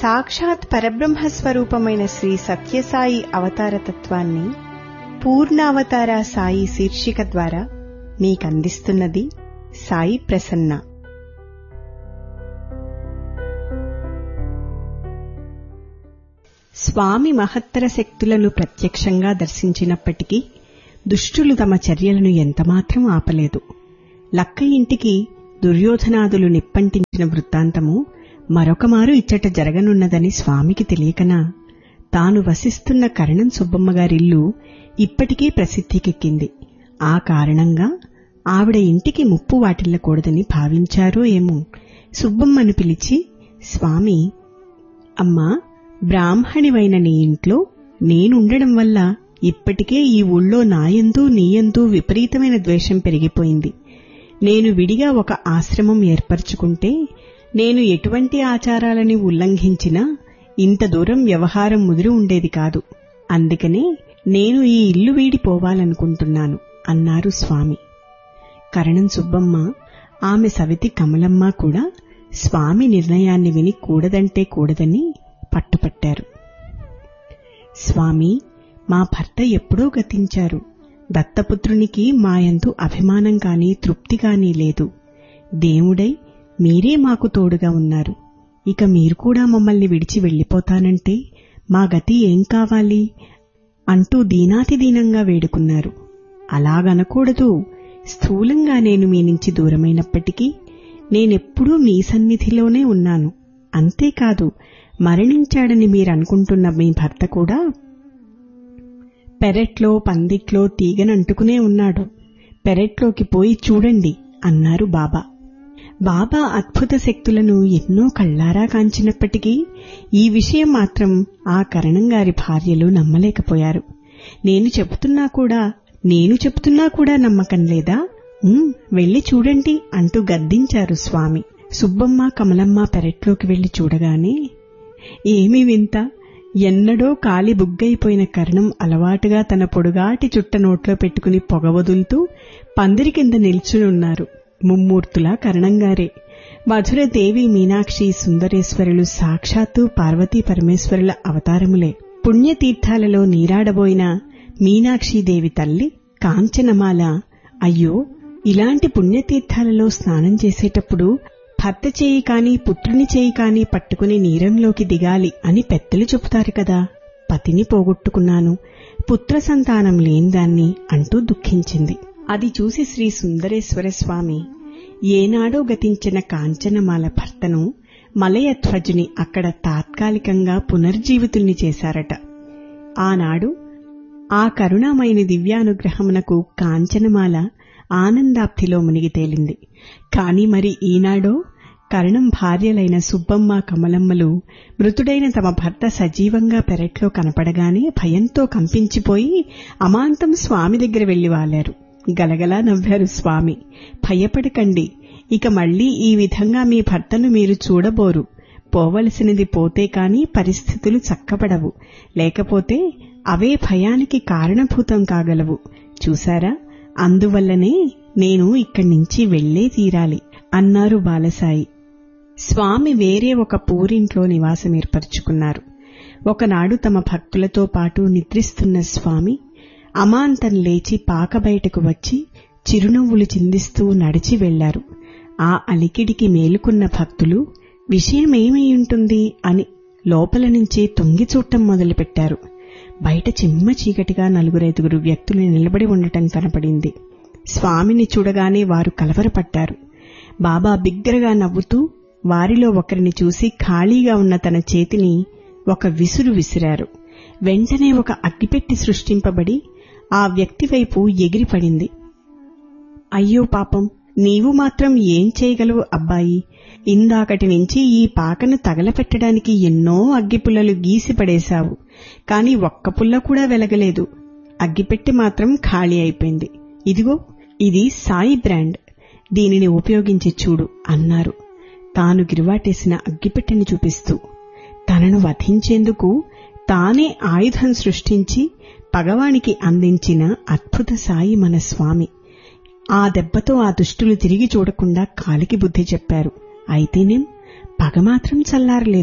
సాక్షాత్ పరబ్రహ్మస్వరూపమైన శ్రీ సత్యసాయి అవతారతత్వాన్ని పూర్ణావతార సాయి శీర్షిక ద్వారా మీకందిస్తున్నది సాయి ప్రసన్న. స్వామి మహత్తర శక్తులను ప్రత్యక్షంగా దర్శించినప్పటికీ దుష్టులు తమ చర్యలను ఎంతమాత్రం ఆపలేదు. లక్క ఇంటికి దుర్యోధనాదులు నిప్పంటించిన వృత్తాంతము మరొకమారు ఇచ్చట జరగనున్నదని స్వామికి తెలియకనా తాను వసిస్తున్న కరణం సుబ్బమ్మగారిల్లు ఇప్పటికే ప్రసిద్ధికెక్కింది. ఆ కారణంగా ఆవిడ ఇంటికి ముప్పు వాటిల్లకూడదని భావించారో ఏమో సుబ్బమ్మను పిలిచి, స్వామి, అమ్మా, బ్రాహ్మణివైన నీ ఇంట్లో నేనుండడం వల్ల ఇప్పటికే ఈ ఊళ్ళో నాయందు నీయందు విపరీతమైన ద్వేషం పెరిగిపోయింది. నేను విడిగా ఒక ఆశ్రమం ఏర్పరచుకుంటే నేను ఎటువంటి ఆచారాలని ఉల్లంఘించినా ఇంత దూరం వ్యవహారం ముదిరి ఉండేది కాదు. అందుకనే నేను ఈ ఇల్లు వీడిపోవాలనుకుంటున్నాను అన్నారు స్వామి. కరణం సుబ్బమ్మ, ఆమె సవితి కమలమ్మ కూడా స్వామి నిర్ణయాన్ని విని కూడదంటే కూడదని పట్టుపట్టారు. స్వామి, మా భర్త ఎప్పుడో గతించారు. దత్తపుత్రునికి మాయందు అభిమానం కాని తృప్తి కాని లేదు. దేవుడై మీరే మాకు తోడుగా ఉన్నారు. ఇక మీరు కూడా మమ్మల్ని విడిచి వెళ్లిపోతానంటే మా గతి ఏం కావాలి అంటూ దీనాతిదీనంగా వేడుకున్నారు. అలాగనకూడదు. స్థూలంగా నేను మీ నుంచి దూరమైనప్పటికీ నేనెప్పుడూ మీ సన్నిధిలోనే ఉన్నాను. అంతేకాదు, మరణించాడని మీరనుకుంటున్న మీ భర్త కూడా పెరట్లో పందిట్లో తీగనంటుకునే ఉన్నాడు. పెరట్లోకి పోయి చూడండి అన్నారు బాబా. బాబా అద్భుత శక్తులను ఎన్నో కళ్లారా కాంచినప్పటికీ ఈ విషయం మాత్రం ఆ కరణంగారి భార్యలు నమ్మలేకపోయారు. నేను చెప్తున్నా కూడా నమ్మకం లేదా? వెళ్లి చూడండి అంటూ గద్దించారు స్వామి. సుబ్బమ్మ కమలమ్మ పెరట్లోకి వెళ్లి చూడగానే ఏమీ వింత! ఎన్నడో కాలి బుగ్గైపోయిన కరణం అలవాటుగా తన పొడుగాటి చుట్ట నోట్లో పెట్టుకుని పొగ వదులుతూ పందిరి కింద నిల్చునున్నారు. ముమ్మూర్తులా కరణంగారే. మధురదేవి, మీనాక్షి, సుందరేశ్వరులు సాక్షాత్తు పార్వతీ పరమేశ్వరుల అవతారములే. పుణ్యతీర్థాలలో నీరాడబోయిన మీనాక్షీదేవి తల్లి కాంచనమాల, అయ్యో, ఇలాంటి పుణ్యతీర్థాలలో స్నానం చేసేటప్పుడు భర్త చేయి కాని పుత్రుని చేయి కాని పట్టుకుని నీరంలోకి దిగాలి అని పెద్దలు చెబుతారు కదా. పతిని పోగొట్టుకున్నాను, పుత్ర సంతానం లేనిదాన్ని అంటూ దుఃఖించింది. అది చూసి శ్రీ సుందరేశ్వర స్వామి ఏనాడో గతించిన కాంచనమాల భర్తను మలయధ్వజుని అక్కడ తాత్కాలికంగా పునర్జీవితుల్ని చేశారట. ఆనాడు ఆ కరుణామయుని దివ్యానుగ్రహమునకు కాంచనమాల ఆనందాప్తిలో మునిగి తేలింది. కాని మరి ఈనాడో కరణం భార్యలైన సుబ్బమ్మ కమలమ్మలు మృతుడైన తమ భర్త సజీవంగా పెరట్లో కనపడగానే భయంతో కంపించిపోయి అమాంతం స్వామి దగ్గర వెళ్లి వాలారు. గలగలా నవ్వారు స్వామి. భయపడకండి, ఇక మళ్లీ ఈ విధంగా మీ భర్తను మీరు చూడబోరు. పోవలసినది పోతే కాని పరిస్థితులు చక్కబడవు, లేకపోతే అవే భయానికి కారణభూతం కాగలవు. చూశారా, అందువల్లనే నేను ఇక్కడి నుంచి వెళ్లే తీరాలి అన్నారు బాలసాయి. స్వామి వేరే ఒక పూరింట్లో నివాసం ఏర్పరచుకున్నారు. ఒకనాడు తమ భక్తులతో పాటు నిద్రిస్తున్న స్వామి అమాంతం లేచి పాక బయటకు వచ్చి చిరునవ్వులు చిందిస్తూ నడిచి వెళ్లారు. ఆ అలికిడికి మేలుకున్న భక్తులు విషయమేమయ్యుంటుంది అని లోపల నుంచే తొంగి చూడటం మొదలుపెట్టారు. బయట చిమ్మ చీకటిగా 4-5 వ్యక్తులు నిలబడి ఉండటం కనపడింది. స్వామిని చూడగానే వారు కలవరపడ్డారు. బాబా బిగ్గరగా నవ్వుతూ వారిలో ఒకరిని చూసి ఖాళీగా ఉన్న తన చేతిని ఒక విసురు విసిరారు. వెంటనే ఒక అగ్గిపెట్టి సృష్టింపబడి ఆ వ్యక్తి వైపు ఎగిరిపడింది. అయ్యో పాపం, నీవు మాత్రం ఏం చేయగలవు అబ్బాయి? ఇందాకటి నుంచి ఈ పాకను తగలపెట్టడానికి ఎన్నో అగ్గిపుల్లలు గీసిపడేశావు, కాని ఒక్క పుల్ల కూడా వెలగలేదు. అగ్గిపెట్టి మాత్రం ఖాళీ అయిపోయింది. ఇదిగో, ఇది సాయి బ్రాండ్, దీనిని ఉపయోగించి చూడు అన్నారు తాను గిరివాటేసిన అగ్గిపెట్టెని చూపిస్తూ. తనను వధించేందుకు తానే ఆయుధం సృష్టించి పగవానికి అందించిన అద్భుత సాయి మన స్వామి. ఆ దెబ్బతో ఆ దుష్టులు తిరిగి చూడకుండా కాలికి బుద్ధి చెప్పారు. అయితేనేం పగ మాత్రం చల్లారలేదు.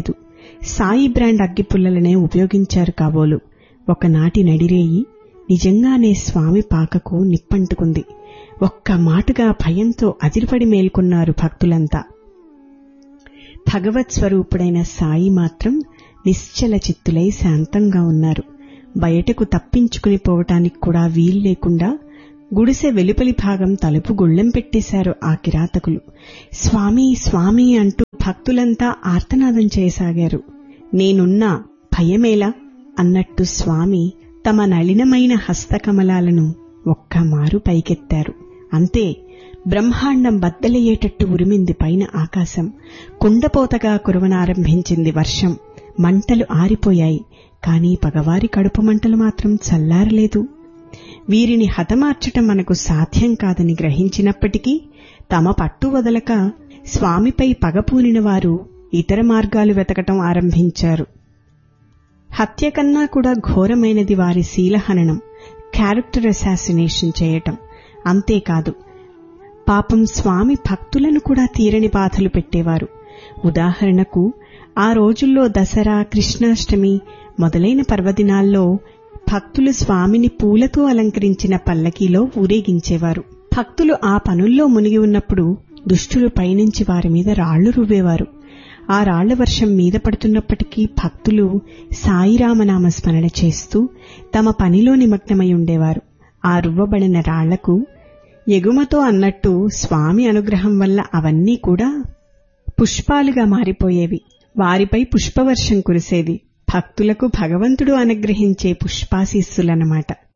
సాయి బ్రాండ్ అగ్గిపుల్లలనే ఉపయోగించారు కాబోలు. ఒకనాటి నడిరేయి నిజంగానే స్వామి పాకకు నిప్పంటుకుంది. ఒక్క మాటుగా భయంతో అదిరిపడి మేల్కొన్నారు భక్తులంతా. భగవత్ స్వరూపుడైన సాయి మాత్రం నిశ్చల చిత్తులై శాంతంగా ఉన్నారు. బయటకు తప్పించుకుని పోవటానికి కూడా వీల్లేకుండా గుడిసె వెలుపలి భాగం తలుపు గుళ్ళెం పెట్టేశారు ఆ కిరాతకులు. స్వామి స్వామి అంటూ భక్తులంతా ఆర్తనాదం చేయసాగారు. నేనున్నా, భయమేలా అన్నట్టు స్వామి తమ నళినమైన హస్తకమలాలను ఒక్కమారు పైకెత్తారు. అంతే, బ్రహ్మాండం బద్దలయ్యేటట్టు ఉరిమింది పైన ఆకాశం. కుండపోతగా కురవనారంభించింది వర్షం. మంటలు ఆరిపోయాయి. కాని పగవారి కడుపు మంటలు మాత్రం చల్లారలేదు. వీరిని హతమార్చటం మనకు సాధ్యం కాదని గ్రహించినప్పటికీ తమ పట్టు వదలక స్వామిపై పగపూనిన వారు ఇతర మార్గాలు వెతకటం ఆరంభించారు. హత్య కన్నా కూడా ఘోరమైనది వారి శీలహననం, క్యారెక్టర్ అసాసినేషన్ చేయటం. అంతేకాదు, పాపం స్వామి భక్తులను కూడా తీరని బాధలు పెట్టేవారు. ఉదాహరణకు, ఆ రోజుల్లో దసరా, కృష్ణాష్టమి మొదలైన పర్వదినాల్లో భక్తులు స్వామిని పూలతో అలంకరించిన పల్లకీలో ఊరేగించేవారు. భక్తులు ఆ పనుల్లో మునిగి ఉన్నప్పుడు దుష్టులు పైనుంచి వారి మీద రాళ్లు రువ్వేవారు. ఆ రాళ్ల వర్షం మీద పడుతున్నప్పటికీ భక్తులు సాయిరామనామ స్మరణ చేస్తూ తమ పనిలో నిమగ్నమై ఉండేవారు. ఆ రువ్వబడిన రాళ్లకు ఎగుమతో అన్నట్టు స్వామి అనుగ్రహం వల్ల అవన్నీ కూడా పుష్పాలుగా మారిపోయేవి. వారిపై పుష్పవర్షం కురిసేది. భక్తులకు భగవంతుడు అనుగ్రహించే పుష్పాశీస్సులన్నమాట.